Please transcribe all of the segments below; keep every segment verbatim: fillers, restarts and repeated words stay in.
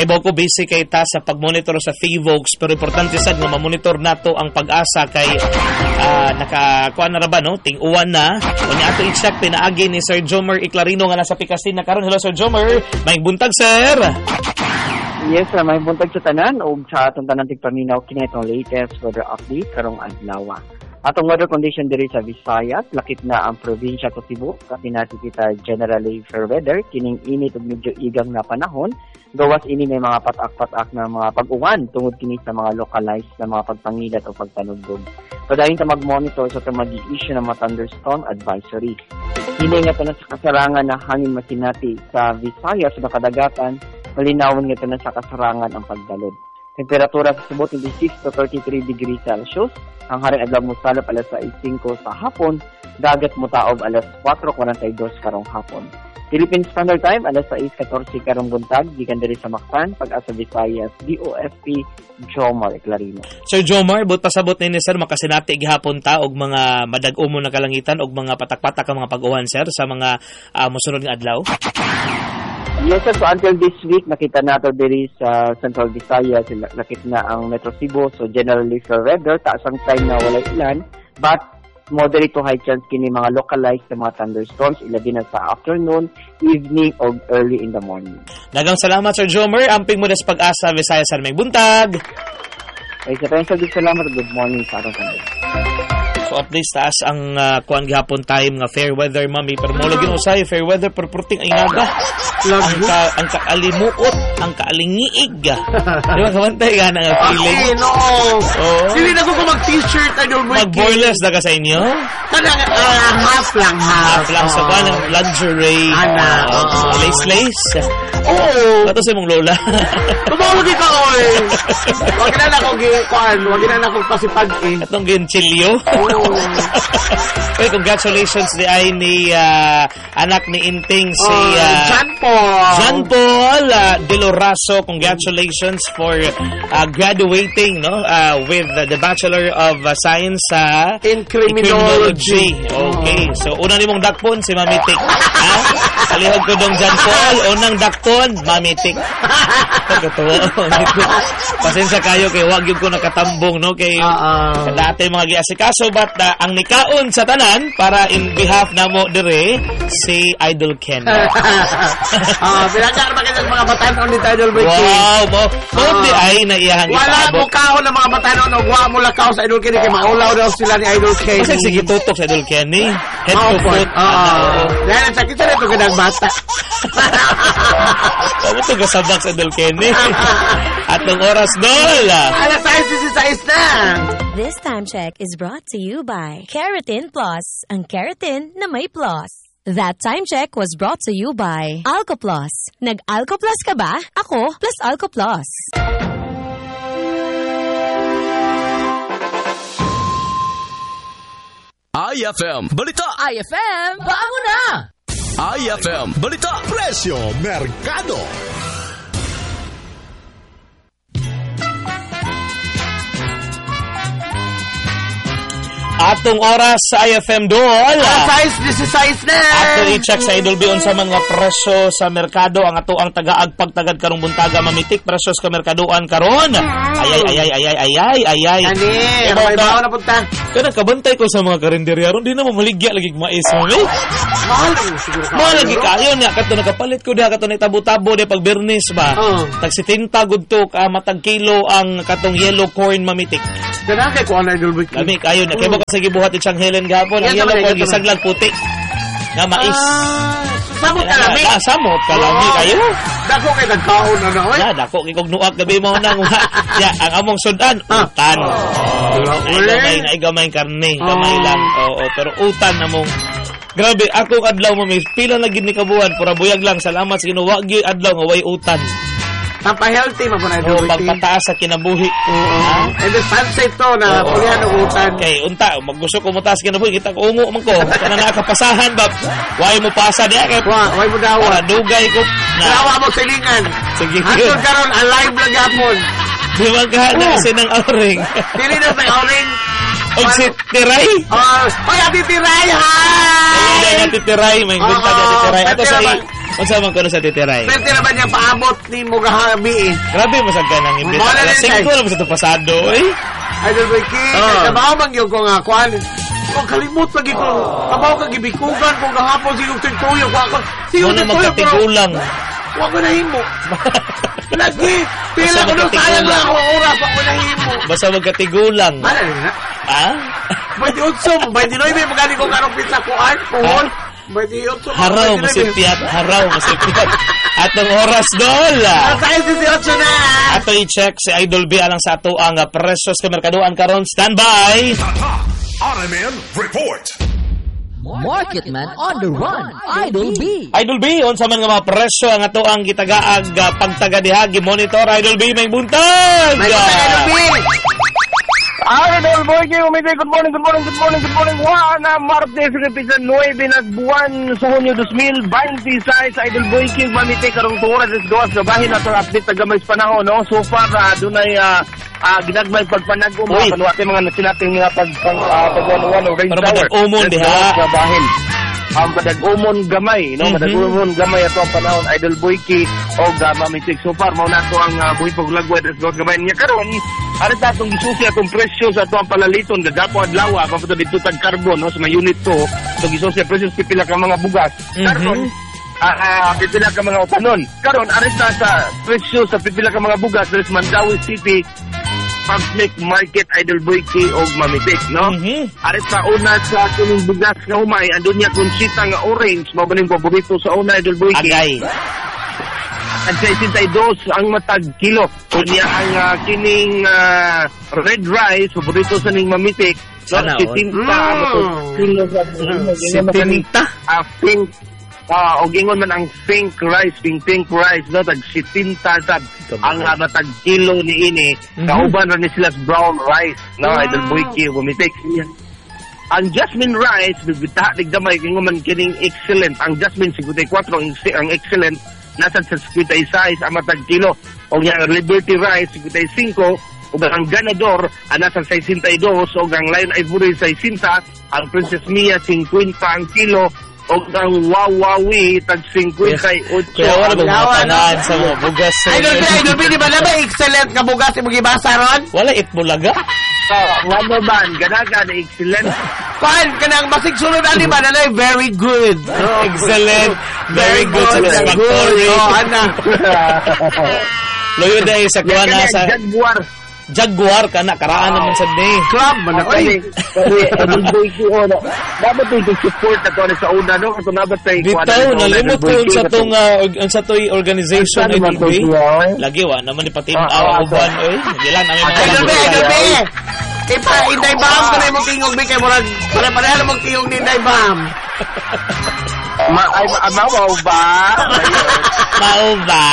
Kay bago ko busy kay ta sa pag-monitor sa Fevox, pero importante sad nga ma-monitor nato ang pag-asa kay uh, naka kuan na ra ba no? Ting-uwan na. Unya ato i-check pinaagi ni Sir Jomer Iclarino nga nasa Picasin na karon. Hello Sir Jomer. May buntag sir. Yes, sir, may buntag sa tanan ug sa atong tanan tigpaminaw kini itong latest weather update karong adlaw. Atong weather condition diri sa Visayas, lakip na ang probinsya sa Cebu. Kasi natin kita generally fair weather, kining init ug medyo igang na panahon. Gawas ini may mga patak-patak na mga pag-uwan tungod kini sa mga localized na mga pagpangilat o pagtanugdog. Padayon ta mag-monitor sa so mag-i-issue ng mga thunderstorm advisory. Hini nga tanan sa kasarangan na hangin masinati sa Visayas sa kadagatan, malinawon nga tanan sa kasarangan ang pagdalod. Temperatura sa Cebu twenty-six to thirty-three degrees Celsius. Ang haring adlaw mo salop alas sais singko sa hapon, dagat mo taob alas kwatro forty-two karong hapon. Philippine Standard Time alas sais fourteen karong buntag, gikan diri sa Mactan, Pag-asa Visayas, D O F P Jomar Iclarino. Sir Jomar, but pasabot ni sir makasinati gihapon ta og mga madag-o mo na kalangitan og mga patak-patak ang mga pag-uwan sir sa mga uh, mosunod nga adlaw. Yes, sir. So, until this week, nakita nato diri sa Central Visayas, nakita na ang Metro Cebu. So, generally fair weather, taas ang time na wala ilan. But, moderate to high chance kini mga localized na mga thunderstorms, ilabi na sa afternoon, evening, o early in the morning. Dagang salamat, Sir Jomer. Amping mo na sa Pag-asa, Visayas, sa may buntag. Ay, sa tayo sa salamat. Good morning sa ating kanila. So updates taas ang uh, kuan gihapon time nga fair weather mami pero mo lagi usay fair weather per perting ay naga ang ka, ang kaalimuot ang kaalingiig di ba kamantay nga nga feeling okay, no oh. Dili na ko ko mag t-shirt ano mag boilers na ka sa inyo kana uh, half lang half, half lang oh. sa kuan ng lingerie ana uh, uh, lace lace oh kato sa mong lola tumawag ka oy wag na na ko kuan wag na na ko pasipag eh atong ginchilyo Hey, congratulations di ay ni uh, anak ni Inting si uh, John Paul John Paul uh, Deloraso. Congratulations for uh, graduating no uh, with uh, the Bachelor of uh, Science uh, in Criminology. Okay, so una nimong dakpon si Mami Tik. Ha? Palihog ko dong John Paul, unang dakpon Mami Tik. Pasensya kayo kay wag yung ko nakatambong no kay uh-uh. dati mga giasikaso but uh, ang nikaon sa tanan para in behalf namo dire si Idol Ken. Ah, pinagar ba kayo mga batanon ni Idol Ken? Wow, mo. Mo di ay na iyang wala mo kaon ng mga batanon og wa mo lakaw sa Idol Ken kay maulaw daw sila ni Idol Ken. Kasi sige tutok sa Idol Ken ni. Head to foot. Ah. Dahil sa kita nito gadang bata. Ano to gasabak sa Idol Ken ni? At ng oras dol. Alas sais na. This time check is brought to you by Keratin Plus, ang keratin na may plus. That time check was brought to you by Alco Plus. Nag-Alco Plus ka ba? Ako plus Alco Plus. I F M Balita. I F M, bago na! I F M Balita. Presyo Merkado. Atong oras sa I F M Dol. Size, this is size na. Ato i-check sa Idol Bion sa mga presyo sa merkado. Ang ato ang tagaag pagtagad karong buntaga mamitik presyo sa merkadoan karon. Ayay, ayay, ayay, ayay, ayay. Ani, may bawa na punta. Kaya kabantay ko sa mga karinderya ron. Di na mo maligya lagi mais mo. Mahal lang siguro. Mahal lagi kayo niya. Kato nakapalit ko diha. Kato na tabo-tabo diha pag bernis ba. Uh. Tagsitinta gudto ka matag kilo ang katong yellow corn mamitik. Kana kay ko ana Idol Ken. Lami kayo na. Kaya ba kasi gibuhat itang Helen gapon. Ang yellow corn gisaglag puti. Nga mais. Samot ka lami. Ah, samot ka lami kayo. Dako kay nagkaon na na. Ya, dako kay kog nuak gabi mo nang. Ya, ang among sudan utan. Ay gamay na gamay karne, gamay lang. Oo, pero utan namong. Grabe, ako adlaw mo may pila na gid ni kabuan, pura buyag lang. Salamat sa Ginoo, wa gyud adlaw nga way utan. Pampa-healthy mo po na ito. O, pagpataas sa kinabuhi. Oo. And the sunset to na pulihan ng utan. Okay, unta, maggusto ko mo taas kinabuhi. Kita ko, ungo man ko. Kana nakakapasahan ba? Why mo pasa diya? Why mo dawa? Dugay ko. Dawa mo silingan. Sige. Ato karon alive lang yapon. Di ba ka na kasi ng oring? Dili na sa oring. O si Tiray? Oh, ay, ati Tiray, ha! Ay, ati Tiray. May bunta na ati Tiray. Ato sa Unsa man kuno sa titiray? Pwede naman niya paabot ni mo gahabi eh. Grabe masag ka nang imbita. Wala na Alas rin, singko lang sa to pasado, eh. Idol Ricky, Ah. kabaw man yung ko nga, kuhan. Oh, kalimut lagi ko. Kabaw ka gibikugan kung gahapon sigong tintuyo ko ako. Sigong Muna tintuyo, pero magkatigulang. huwag ko na himo. Lagi, pila Basta ko doon, sayang magkatigulang. lang ako oras, huwag ko na himo. Basta magkatigulang. Ano rin na? Ha? Ba't yung utsum? Ba't yung may magaling kong karong pizza kuhan? Kuhon? Ba't yung utsum? Haraw, masipyat. Haraw, masipyat. Atong oras dola. Nasa si Otso na! Ato i-check si Idol B alang sa ato ang uh, presos ka merkaduan karon. Standby! R M N Report. Marketman on the run. Idol B. Idol B, unsa man nga mga presyo ang ato ang gitagaag uh, pagtagadihagi monitor. Idol B, may buntag! May Idol B! Idol Boy, good morning, good morning, good morning, good morning, good morning. Juana Martes, repisan nueve na buwan sa Hunyo two thousand twenty-six. Idol Boy, King Mamite, karong tuoras is gawas. Gabahin na itong update na gamay sa panahon, no? So far, uh, doon ay uh, uh, ginagmay pagpanagom. Uy. Mga panuwate mga nasinating mga pag, pag, uh, pag-one-one o range Para tower. madag-umon, Let's diha. go, gabahin. Ang madag-umon gamay, no? Mhm. Madag-umon gamay ito ang panahon. Idol Boy, King o uh, Mamite. So far, mauna ito ang uh, buhay paglagway. Let's go, gabahin niya. Karon, ano ta itong gisusi atong presyo sa itong palaliton, gagapo adlaw, papunta dito tag carbon, no, sa mga unit to, itong gisusi presyo sa pipila ka mga bugas. Karon, ah, ah, pipila ka mga upanon. Karon, arita sa presyo sa pipila ka mga bugas, there's Mandawi City, Public Market, Idol Boy Key, o Mamitik, no? Mhm. Arita una sa kining bugas nga humay, andun niya konsita nga orange, mabaling paborito sa una, Idol Boy Key. Agay. Ang sesentadós ang matag kilo. Kunya ang uh, kining uh, red rice, paborito sa ning Mamitik. No, Sana, si oh. Tinta, Mm. ang matag kilo sa Si Tinta? Ah, pink. Ah, o gingon man ang pink rice, pink pink rice, no, tag si Tinta sab ang uh, matag kilo ni ini. Mhm. Kauban ra ni sila sa brown rice, no, Wow. Idol Boy Key, Mamitik. Ang jasmine rice, bibita gamay gingon man kining excellent. Ang jasmine fifty-four, ang, ang excellent nasa sa fifty-six ang matag kilo. O yung Liberty Rice, fifty-five, o ang Ganador, ang nasa sixty-two, o ang Lion Ivory, sixty, ang Princess Mia, fifty ang kilo, o ang Wawawi, tag fifty-eight. Kaya wala bang Lawa, matanan sa mga bugas. sa- Idol B, Idol B, di ba na ba excellent ka bugas yung magibasa ron? Wala itbulaga. Nga naman, ganaga na excellent. Kuhan, kanang basig sunod ani ba na very good. Excellent. Very good. Satisfactory. Oh, ana. Loyo dahil sa kuha na sa Jaguar. Jaguar ka na. Karaan naman sa day. Club man ako Kasi, eh. kasi, Idol Boy Key, o, no, dapat ito support na to sa una, no? Ito nabat tayo. Bitaw, nalimot ko yun sa tong uh, org- sa to'y organization Saan naman Idol B. to siya, eh? Lagi wa naman ni pati Ah, awa ah, uban oy. Gilan namin mga Idol B, mga- Idol B. Kay pa, Inday Bam, kung mo tingog B, kay murag, pare-pareha lang mong tingog ni Inday Bam. Ma ay amaw ba? Mao ba?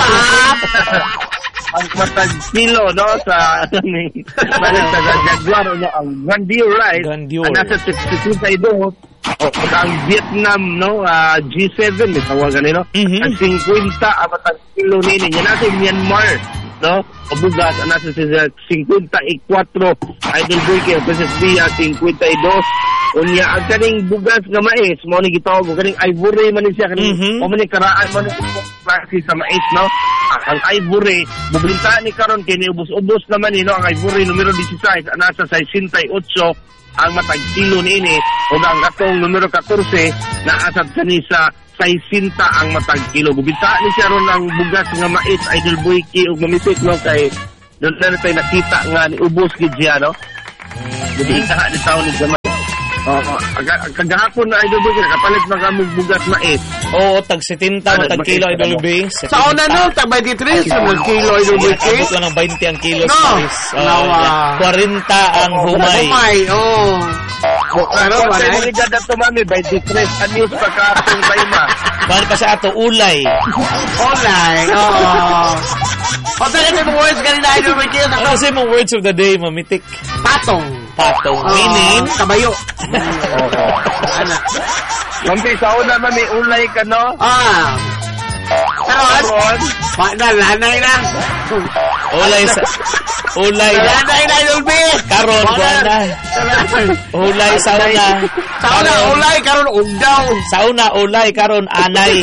Ang matag kilo, no, sa ni balik sa Jaguar, no, ang Grandier Rice. Grandier. Ang nasa sixty-two, o ang Vietnam, no, ah, G seven, may tawagan nino. Mhm. Ang fifty ang matag kilo nini. Yan nasa Myanmar, no, o bugas, ang nasa fifty-four. Idol Boy Key, Princess Bia, fifty-two. Unya, ang kaning bugas nga mais, mo ni gitawag ko, kaning ivory man ni siya, kaning, Mhm. o man ni karaan man ni klase sa mais, no? Ang ivory, bubintaan ni karon kini ubos-ubos naman ni, no? Ang ivory, numero sixteen, ang nasa sixty-eight, ang matag kilo ni ini, o ang katong numero fourteen, naasad kani sa sixty ang matag kilo. Bubintaan ni siya ron ang bugas nga mais, Idol Boy Key, o mamitik, no? Kay, doon na tayo nakita nga ni ubos gid siya, no? Jadi itaha ni taon ni gamay. Oh, kagahapon na Idol Boy, kapalit na kami bugas mais. Oo, tag seventy matag kilo Idol B. Sa una no, tag twenty-three, sa mga kilo, Idol B. Abot lang ng twenty ang kilo No. sa mais. Oh, Nawa. forty ang humay. Humay, oh. Pero, Pero sa wala. liga na to mami, twenty-three, anyos pa kahapon sa ima. Paano pa sa ato ulay? Online, oh. O talaga yung words kanina, Idol B. Kaya Ano kasi mong words of the day, mamitik? patong. Patong. Oh, Meaning? kabayo. Ano? Mami, sa una mami, ulay ka no? Ah. Karon, Karon, pa na lanay na. Ulay sa ulay na. Nanay na Idol B. Karon kuana. Ulay sa una. Sa una ulay karon ugdaw. Sa una ulay karon anay.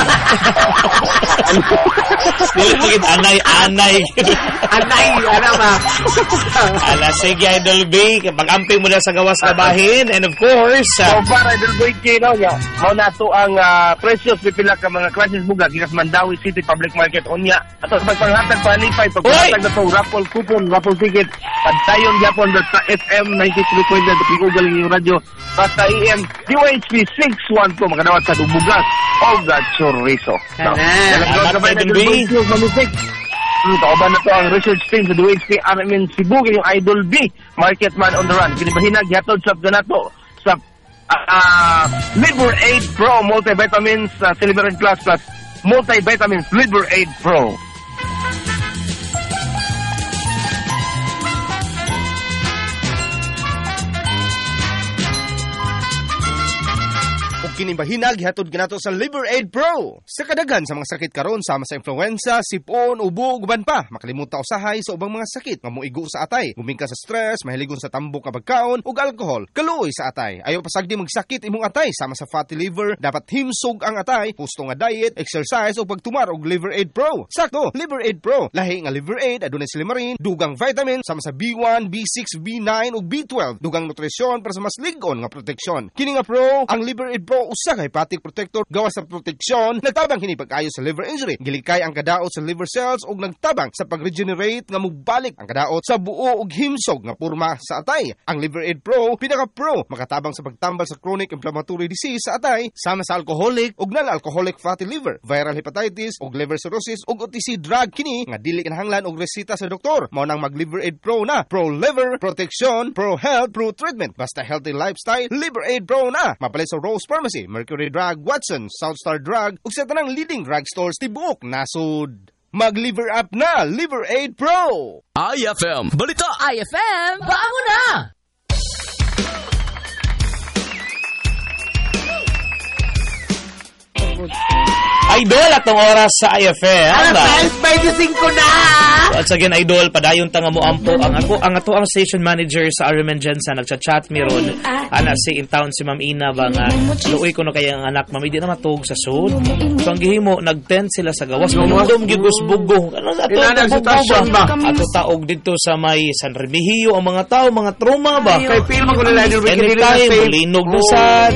Dili gid anay anay. Anay ana ba. Ala sige Idol B, pag-amping mo na sa gawas ka bahin and of course, So far, Idol Boy Kino, ya, mao na to ang uh, precious pipila ka mga crisis buga gikas Mandawi City Public Market unya. Ato sa pagpanghatag panipay, pagpanghatag na to raffle coupon, raffle ticket, pagtayon gyapon sa F M ninety-three point nine Pigugal yung radyo. Basta A M D O H P six one two makadawat sa Dubugas o Chorizo. Salamat, Idol B. Kauban na to ang research team sa D O H P R M N Cebu yung Idol B, Market Man on the Run. Kinibahinag yatod sa ganato sa uh, Liver Aid Pro Multivitamins uh, Silver and Plus plus Multivitamins Liver Aid Pro. Kinibahinag hatod ganato sa Liver Aid Pro. Sa kadaghan sa mga sakit karon sama sa influenza, sipon, ubo ug uban pa, makalimutan usahay sa ubang mga sakit nga moigo sa atay. Gumingka sa stress, mahiligon sa tambok nga pagkaon ug alcohol, kaluoy sa atay. Ayaw pasagdi magsakit imong atay sama sa fatty liver, dapat himsog ang atay, husto nga diet, exercise ug pagtumar og Liver Aid Pro. Sakto, Liver Aid Pro. Lahi nga Liver Aid adunay silimarin, dugang vitamin sama sa B one, B six, B nine ug B twelve, dugang nutrisyon para sa mas lig-on nga proteksyon. Kini nga Pro, ang Liver Aid Pro usa ka hepatic protector gawas sa proteksyon, nagtabang kini pag-ayo sa liver injury, gilikay ang kadaot sa liver cells ug nagtabang sa pag-regenerate nga mubalik ang kadaot sa buo ug himsog nga porma sa atay. Ang Liver Aid Pro pinaka pro makatabang sa pagtambal sa chronic inflammatory disease sa atay sama sa alcoholic ug non-alcoholic fatty liver, viral hepatitis ug liver cirrhosis ug O T C drug kini nga dili kinahanglan og resita sa doktor. Mao nang mag Liver Aid Pro na. Pro liver protection, pro health, pro treatment. Basta healthy lifestyle, Liver Aid Pro na. Mapalit sa Rose Pharmacy, Mercury Drug, Watson, Southstar Drug ug sa tanang leading drug stores tibuok nasud. Mag-liver up na, Liver Aid Pro. I F M Balita. I F M, bango na! Idol atong oras sa I F M. Alas twenty-five na! Once again, Idol, padayon tanga mo ampo ang ako ang ato ang station manager sa R M N Jensen nagchat-chat mi ron. Ana si in town si Ma'am Ina ba nga luoy ko no kay ang anak mami di na matug sa sud. So ang gihimo nag-tent sila sa gawas manundom gigos bugo. Ano sa ato ba? Ato taog dito sa may San Remigio ang mga tao, mga trauma ba? Kay film ko nila Idol B Kino Anytime, linog na sad.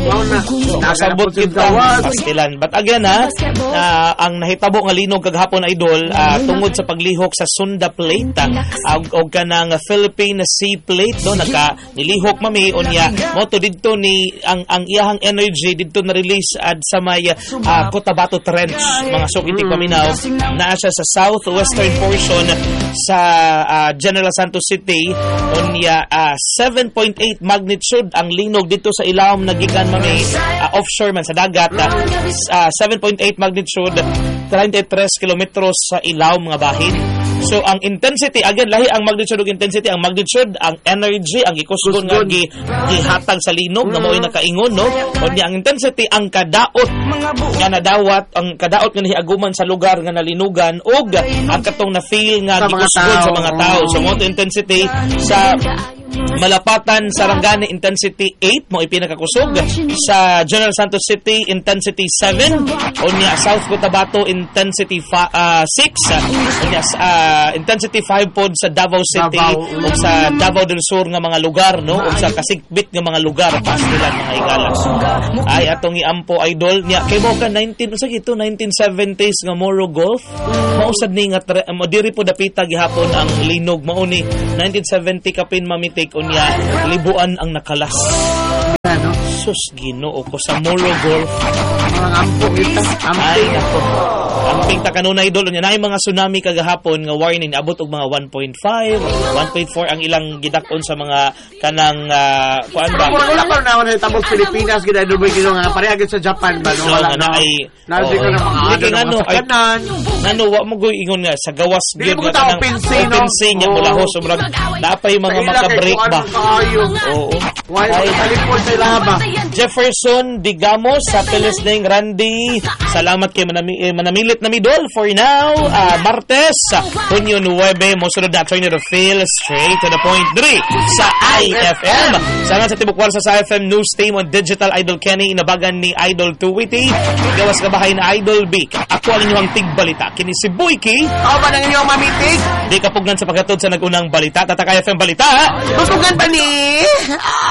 Nasabot kita pastilan. But again ha, uh, ang nahitabo nga linog kaghapon Idol uh, tungod sa paglihok sa Sunda Plate uh, og kanang Philippine Sea Plate no naka nilihok mami unya mo to didto ni ang ang iyahang energy didto na release ad sa may uh, Cotabato Trench mga sukitik paminaw naa siya sa southwestern portion sa uh, General Santos City unya uh, seven point eight magnitude ang linog dito sa ilawom nagikan mami uh, offshore man sa dagat uh, uh, seven point eight magnitude thirty-three kilometros sa ilaw mga bahin. So ang intensity again lahi ang magnitude ug intensity ang magnitude ang energy ang ikusgon nga gi gihatag sa linog nga mo'y nakaingon no unya ang intensity ang kadaot nga nadawat ang kadaot nga nahiaguman sa lugar nga nalinugan ug ang katong na feel nga gikusgon sa mga tao. So mo to intensity sa Malapatan, Sarangani, intensity eight mo ipinakakusog. Sa General Santos City, intensity seven. Unya South Cotabato, intensity six. Unya uh, intensity five pod sa Davao City o sa Davao del Sur nga mga lugar no o sa Kasikbit nga mga lugar pastilan mga higala. Ay atong iampo Idol nya kay mo ka nineteen sa gito nineteen seventies nga Moro Golf. Mausad ni nga mo diri po dapita gihapon ang linog mao ni nineteen seventy kapin mamiti unya libuan ang nakalas. Ano? Sus Ginoo ko sa Moro Golf. Ang ampo ita. Ay nako. Amping ta kanunay Idol unya naay mga tsunami kagahapon nga warning abot og mga one point five, one point four ang ilang gidak-on sa mga kanang uh, kuan ba. Wala ko na na tabog Pilipinas gid Idol gid nga parehagit sa Japan ba no wala na ay nabi ko na mga ano ay nano wa mo goy ingon nga sa gawas gyud nga kanang pinsin nya mula ho sobrang napay mga maka-break ba. Oo. Why talipod sa laba? Jefferson Digamos sa Pilisning Randy. Salamat kay manami, eh, manamilit na midol for now. Uh, Martes, Hunyo nuwebe, mosunod na Attorney Phil, straight to the point. Diri sa I F M. Sana sa Tibukwal sa I F M News Team on Digital Idol Kenny, inabagan ni Idol Tuwiti. Gawas ka bahay na Idol B. Ako ang inyong tigbalita. Kini si Boyki. Ako ba ng inyong mamitig? Di kapugnan sa pagkatod sa nagunang balita. Tataka I F M Balita. Tutugan pa ni...